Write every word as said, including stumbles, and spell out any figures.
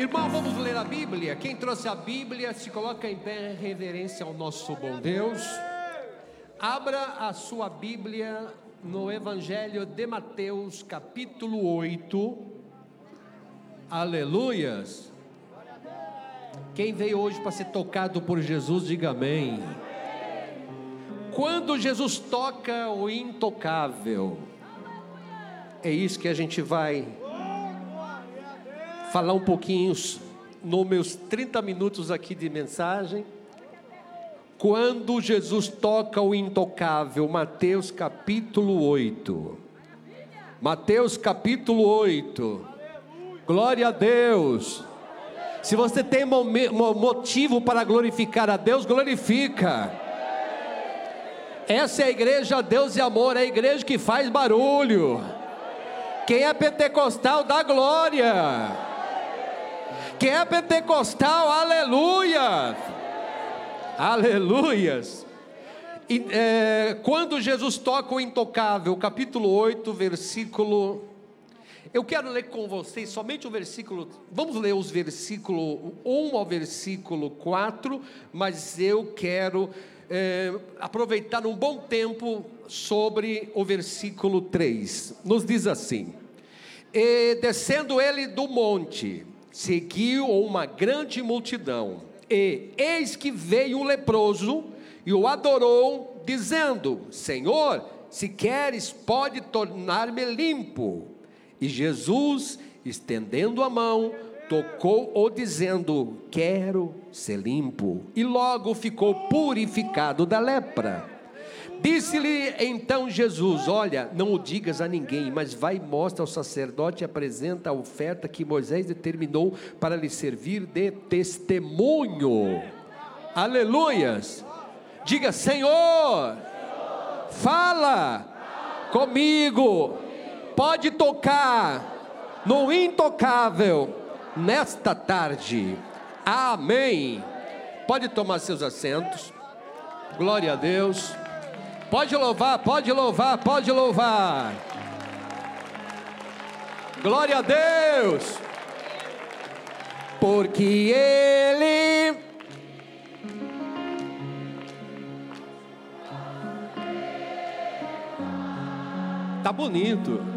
Irmão, vamos ler a Bíblia. Quem trouxe a Bíblia, se coloca em pé em reverência ao nosso bom Deus. Abra a sua Bíblia no Evangelho de Mateus, capítulo oito. Aleluias. Quem veio hoje para ser tocado por Jesus, diga amém. Quando Jesus toca o intocável, é isso que a gente vai falar um pouquinho nos meus trinta minutos aqui de mensagem. Quando Jesus toca o intocável, Mateus capítulo oito. Mateus capítulo oito. Glória a Deus. Se você tem motivo para glorificar a Deus, glorifica. Essa é a igreja Deus e Amor, é a igreja que faz barulho. Quem é pentecostal dá glória. Quem é pentecostal, aleluia. Aleluias. E, é, quando Jesus toca o intocável, capítulo oito, versículo... Eu quero ler com vocês somente o versículo... Vamos ler os versículos um ao versículo quatro, mas eu quero... É, aproveitar um bom tempo sobre o versículo três. Nos diz assim: e descendo ele do monte, seguiu uma grande multidão, e eis que veio um leproso e o adorou, dizendo: Senhor, se queres, pode tornar-me limpo. E Jesus, estendendo a mão, tocou-o, dizendo: quero ser limpo. E logo ficou purificado da lepra. Disse-lhe então Jesus: olha, não o digas a ninguém, mas vai e mostra ao sacerdote e apresenta a oferta que Moisés determinou para lhe servir de testemunho. Aleluias. Diga: Senhor, fala comigo. Pode tocar no intocável nesta tarde. Amém. Pode tomar seus assentos. Glória a Deus. Pode louvar, pode louvar, pode louvar. Glória a Deus. Porque Ele tá bonito.